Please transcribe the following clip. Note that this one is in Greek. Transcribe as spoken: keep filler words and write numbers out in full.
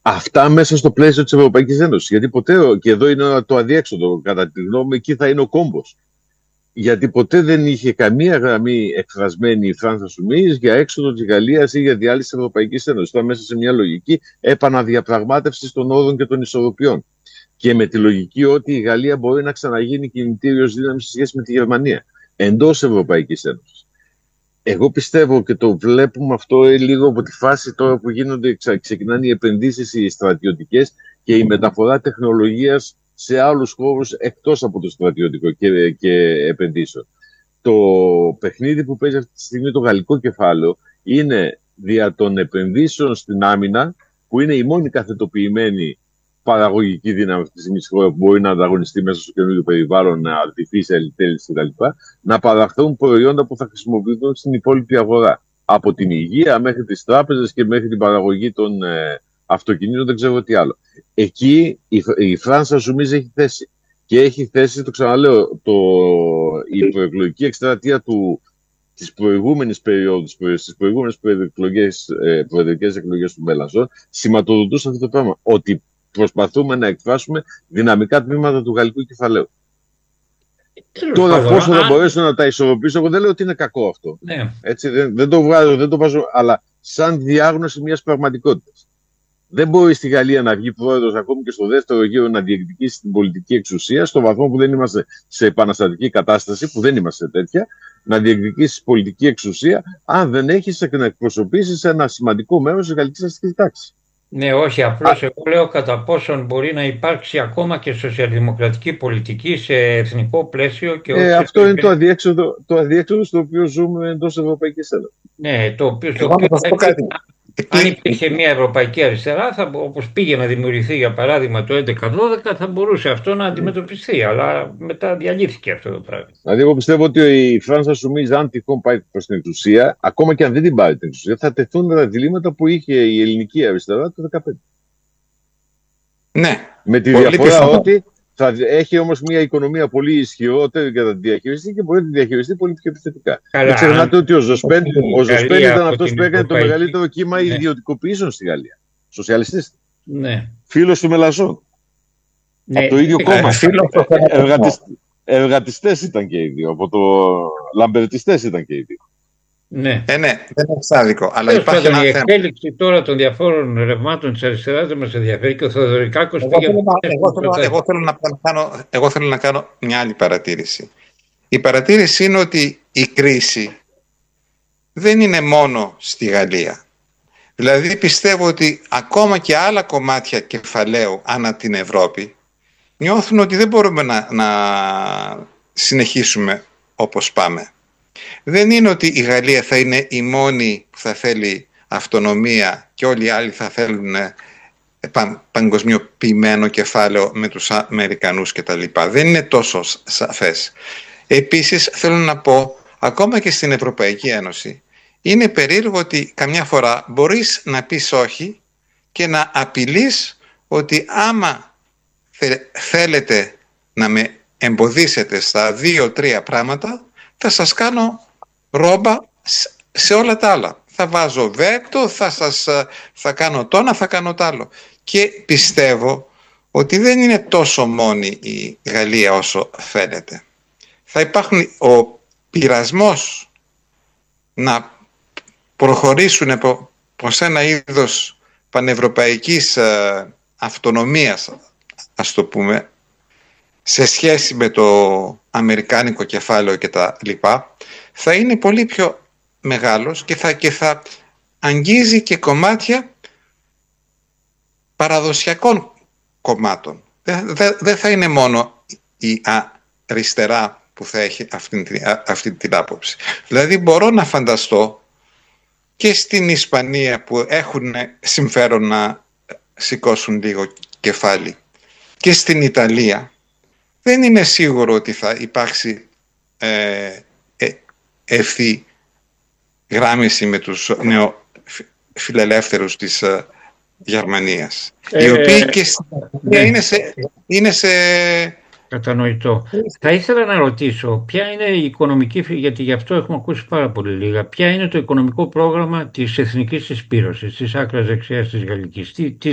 Αυτά μέσα στο πλαίσιο της Ευρωπαϊκής Ένωσης. Γιατί ποτέ, και εδώ είναι το αδιέξοδο, κατά τη γνώμη, εκεί θα είναι ο κόμπος. Γιατί ποτέ δεν είχε καμία γραμμή εκφρασμένη η France Insoumise για έξοδο της Γαλλίας ή για διάλυση της Ευρωπαϊκής Ένωσης. Ήταν μέσα σε μια λογική επαναδιαπραγμάτευσης των όρων και των ισορροπιών. Και με τη λογική ότι η Γαλλία μπορεί να ξαναγίνει κινητήριος δύναμη σε σχέση με τη Γερμανία εντός Ευρωπαϊκής Ένωσης. Εγώ πιστεύω και το βλέπουμε αυτό λίγο από τη φάση τώρα που γίνονται, ξεκινάνε οι επενδύσεις οι στρατιωτικές και η μεταφορά τεχνολογίας σε άλλους χώρους εκτός από το στρατιωτικό και, και επενδύσεων. Το παιχνίδι που παίζει αυτή τη στιγμή το γαλλικό κεφάλαιο είναι δια των επενδύσεων στην άμυνα, που είναι η μόνη καθετοποιημένη παραγωγική δύναμη αυτή τη στιγμή στη χώρα που μπορεί να ανταγωνιστεί μέσα στο καινούργιο περιβάλλον, artificial intelligence κτλ. Να παραχθούν προϊόντα που θα χρησιμοποιηθούν στην υπόλοιπη αγορά. Από την υγεία μέχρι τις τράπεζες και μέχρι την παραγωγή των ε, αυτοκινήτων, δεν ξέρω τι άλλο. Εκεί η, η France Insoumise έχει θέση. Και έχει θέση, το ξαναλέω, το, η προεκλογική εκστρατεία του, της προηγούμενης περίοδου, στις προηγούμενες προεδρικές, ε, προεδρικές εκλογές του Μέλανσον, σηματοδοτούσε αυτό το πράγμα. Ότι προσπαθούμε να εκφράσουμε δυναμικά τμήματα του γαλλικού κεφαλαίου. Τώρα πόσο θα μπορέσω να τα ισορροπήσω, εγώ δεν λέω ότι είναι κακό αυτό. Ναι. Έτσι, δεν, δεν το βγάζω, δεν το βάζω, αλλά σαν διάγνωση μιας πραγματικότητας. Δεν μπορεί στη Γαλλία να βγει πρόεδρος ακόμη και στο δεύτερο γύρο να διεκδικήσει την πολιτική εξουσία, στο βαθμό που δεν είμαστε σε επαναστατική κατάσταση, που δεν είμαστε τέτοια, να διεκδικήσει πολιτική εξουσία, αν δεν έχει να εκπροσωπήσει ένα σημαντικό μέρος της γαλλικής αστικής τάξης. Ναι, όχι, απλώς εγώ λέω κατά πόσον μπορεί να υπάρξει ακόμα και σοσιαλδημοκρατική πολιτική σε εθνικό πλαίσιο. Και ε, αυτό είναι το αδιέξοδο, το αδιέξοδο στο οποίο ζούμε εντός Ευρωπαϊκής Ένωσης. Ναι, το οποίο, το οποίο θα, αν υπήρχε μια ευρωπαϊκή αριστερά, θα, όπως πήγε να δημιουργηθεί για παράδειγμα το έντεκα δώδεκα, θα μπορούσε αυτό να αντιμετωπιστεί, αλλά μετά διαλύθηκε αυτό το πράγμα. Δηλαδή, εγώ πιστεύω ότι η France Insoumise, αν τυχόν πάει προς την εξουσία, ακόμα και αν δεν την πάρει την εξουσία, θα τεθούν τα διλήμματα που είχε η ελληνική αριστερά το δύο χιλιάδες δεκαπέντε. Ναι. Με τη διαφορά πιθανό. Ότι θα έχει όμως μια οικονομία πολύ ισχυρότερη για να τη διαχειριστεί και μπορεί να τη διαχειριστεί πολύ πιο επιθετικά. Δεν ξεχνάτε ότι ο Ζοσπέν ήταν αυτός που έκανε το μεγαλύτερο κύμα ναι. ιδιωτικοποιήσεων στη Γαλλία. Σοσιαλιστής. Ναι. Φίλος του Μελανσόν. Ναι. Από το ίδιο ναι. κόμμα. Ναι. Εργατισ... Εργατιστές ήταν και οι δύο. Από το Λαμπερτιστές ήταν και οι δύο. Ναι. Ε, ναι, δεν είναι άδικο. Αλλά Πώς υπάρχει ένα η θέμα. εξέλιξη τώρα των διαφόρων ρευμάτων της αριστεράς δεν μας ενδιαφέρει και ο Θεοδωρικάκος Εγώ, πήγε... θέλω να, εγώ, θέλω, εγώ, θέλω να κάνω, εγώ θέλω να κάνω μια άλλη παρατήρηση. Η παρατήρηση είναι ότι η κρίση δεν είναι μόνο στη Γαλλία. Δηλαδή πιστεύω ότι ακόμα και άλλα κομμάτια κεφαλαίου ανά την Ευρώπη νιώθουν ότι δεν μπορούμε να, να συνεχίσουμε όπως πάμε. Δεν είναι ότι η Γαλλία θα είναι η μόνη που θα θέλει αυτονομία και όλοι οι άλλοι θα θέλουν πα, παγκοσμιοποιημένο κεφάλαιο με τους Αμερικανούς κτλ. Δεν είναι τόσο σαφές. Επίσης θέλω να πω, ακόμα και στην Ευρωπαϊκή Ένωση, είναι περίεργο ότι καμιά φορά μπορείς να πεις όχι και να απειλείς ότι άμα θέλετε να με εμποδίσετε στα δύο-τρία πράγματα, θα σας κάνω ρόμπα σε όλα τα άλλα. Θα βάζω βέτο, θα, σας, θα κάνω το ένα, θα κάνω το άλλο. Και πιστεύω ότι δεν είναι τόσο μόνη η Γαλλία όσο φαίνεται. Θα υπάρχουν ο πειρασμός να προχωρήσουν προς ένα είδος πανευρωπαϊκής αυτονομίας, ας το πούμε, σε σχέση με το αμερικάνικο κεφάλαιο και τα λοιπά, θα είναι πολύ πιο μεγάλος και θα, και θα αγγίζει και κομμάτια παραδοσιακών κομμάτων. Δεν δε, δε θα είναι μόνο η αριστερά που θα έχει αυτή, αυτή την άποψη. Δηλαδή μπορώ να φανταστώ και στην Ισπανία που έχουν συμφέρον να σηκώσουν λίγο κεφάλι και στην Ιταλία, δεν είναι σίγουρο ότι θα υπάρξει ε, ε, ευθύ γράμμιση με τους νεοφιλελεύθερους της ε, Γερμανίας, ε, οι οποίοι και ναι. είναι, σε, είναι σε... Κατανοητό. Θα ήθελα να ρωτήσω ποια είναι η οικονομική, γιατί γι' αυτό έχουμε ακούσει πάρα πολύ λίγα, ποια είναι το οικονομικό πρόγραμμα της εθνικής συσπήρωσης, της άκρας δεξιάς της Γαλλικής. Τι, τι